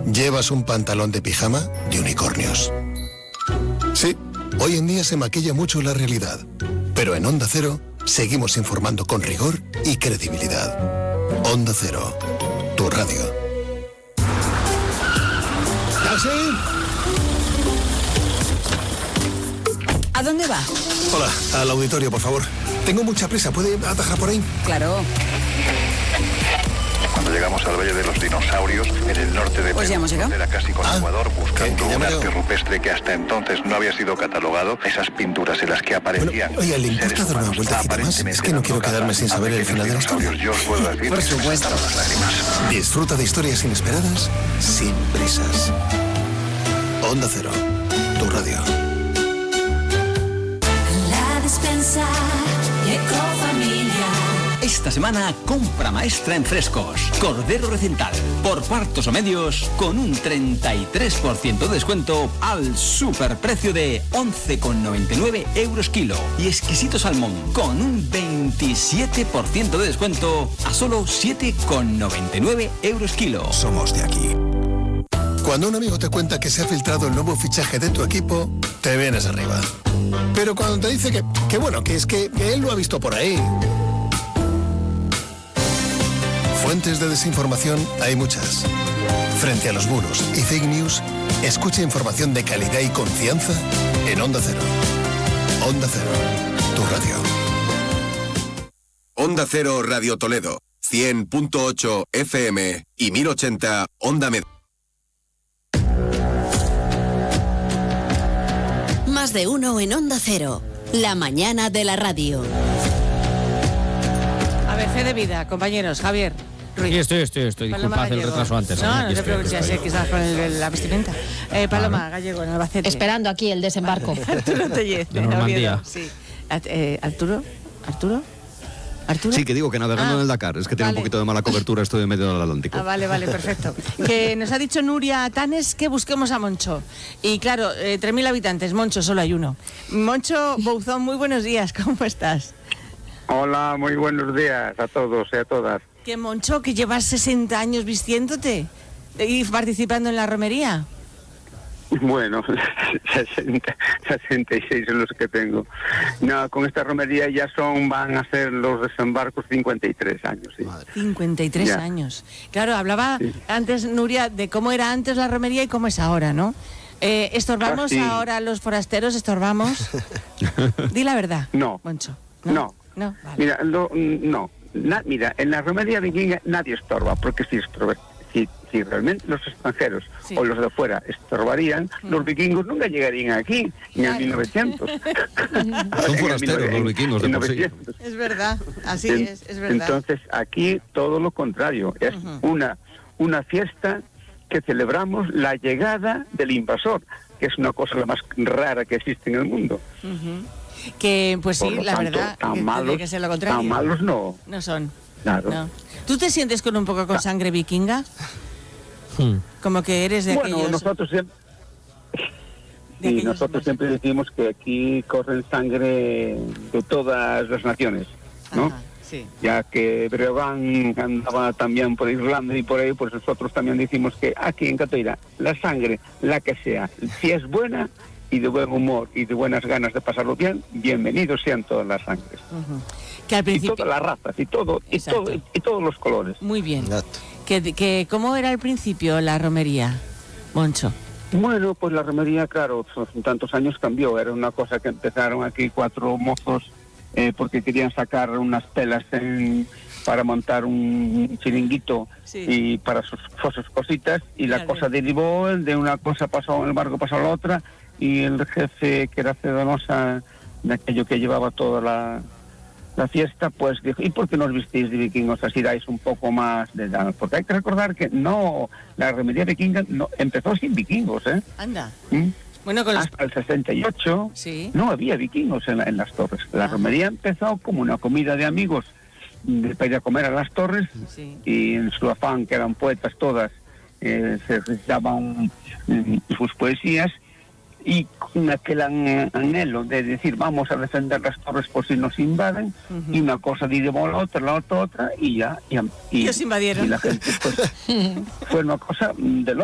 ¿Llevas un pantalón de pijama de unicornios? Sí, hoy en día se maquilla mucho la realidad, pero en Onda Cero seguimos informando con rigor y credibilidad. Onda Cero, tu radio. ¿Taxi? ¿A dónde va? Hola, al auditorio, por favor. Tengo mucha prisa, ¿puede atajar por ahí? Claro. Cuando llegamos al Valle de los Dinosaurios, en el norte de Pues ya hemos llegado. era casi con Ecuador, buscando que un ya arte rupestre que hasta entonces no había sido catalogado, esas pinturas en las que aparecían. Bueno, oye, ¿le importa dar una vueltecita más? Es que no quiero quedarme sin saber el final de la historia. Yo os puedo decir Por que se me supuesto. saltaron las lágrimas. Disfruta de historias inesperadas sin prisas. Onda Cero, tu radio. La despensa Ecofamilia. Esta semana, compra maestra en frescos. Cordero Recental, por cuartos o medios, con un 33% de descuento al superprecio de 11,99 euros kilo. Y exquisito salmón, con un 27% de descuento a solo 7,99 euros kilo. Somos de aquí. Cuando un amigo te cuenta que se ha filtrado el nuevo fichaje de tu equipo, te vienes arriba. Pero cuando te dice que bueno, que es que él lo ha visto por ahí. Fuentes de desinformación hay muchas. Frente a los bulos y fake news, escucha información de calidad y confianza en Onda Cero. Onda Cero, tu radio. Onda Cero Radio Toledo, 100.8 FM y 1080 Onda Med. Más de uno en Onda Cero, la mañana de la radio. ABC de vida, compañeros. Javier Ruiz. Sí, estoy. Disculpad el retraso antes. No te preocupes, ya sé que estás con la vestimenta. Paloma Gallego, en Albacete. Esperando aquí el desembarco. Arturo Tellez, de Normandía. Sí. ¿Arturo? Sí, que digo que navegando en el Dakar. Es que tiene un poquito de mala cobertura, estoy en medio del Atlántico. Vale, perfecto. Que nos ha dicho Nuria Tanes que busquemos a Moncho. Y claro, 3.000 habitantes, Moncho solo hay uno. Moncho Bouzón, muy buenos días, ¿cómo estás? Hola, muy buenos días a todos y a todas. Que Moncho, que llevas 60 años vistiéndote y participando en la romería. Bueno, 66 son los que tengo. No, con esta romería ya van a ser los desembarcos 53 años. Sí. 53 ya. Años. Claro, hablaba antes Nuria de cómo era antes la romería y cómo es ahora, ¿no? ¿Estorbamos ahora los forasteros? ¿Estorbamos? Di la verdad. No. Moncho. No. Vale. Mira, mira, en la romería vikinga nadie estorba, porque si realmente los extranjeros o los de fuera estorbarían, los vikingos nunca llegarían aquí, ni en 1900. Son forasteros los vikingos de por sí. Es verdad, así es verdad. Entonces, aquí todo lo contrario, es una fiesta que celebramos la llegada del invasor, que es una cosa la más rara que existe en el mundo. Que pues sí, la tanto, verdad, tan que malos, tiene que ser lo contrario. Tan malos no. No son. Claro. No. ¿Tú te sientes con un poco con sangre vikinga? Como que eres de aquellos... Nosotros siempre decimos que aquí corre sangre de todas las naciones, ¿no? Ajá, sí. Ya que Breogán andaba también por Irlanda y por ahí, pues nosotros también decimos que aquí en Catoira, la sangre, la que sea, si es buena y de buen humor y de buenas ganas de pasarlo bien, bienvenidos sean todas las sangres. Que al principio... Y todas las razas, y todos los colores. Muy bien. Que ¿cómo era al principio la romería, Moncho? Bueno, pues la romería, claro, en tantos años cambió. Era una cosa que empezaron aquí 4 mozos porque querían sacar unas telas para montar un chiringuito y para sus cositas, y la cosa derivó, de una cosa pasó, el barco pasó a la otra, y el jefe, que era Cedonosa, de aquello que llevaba toda la fiesta, pues dijo, ¿y por qué no os vistís de vikingos? Así dais un poco más de edad. Porque hay que recordar que la romería vikinga empezó sin vikingos, ¿eh? Anda. Bueno, hasta el 68 no había vikingos en las torres. La romería empezó como una comida de amigos para ir a comer a las torres, y en su afán, que eran poetas todas, se recitaban sus poesías, y con aquel anhelo de decir vamos a defender las torres por si nos invaden, y una cosa dirigó la otra, y ya. Y os invadieron. Y la gente, pues, fue una cosa de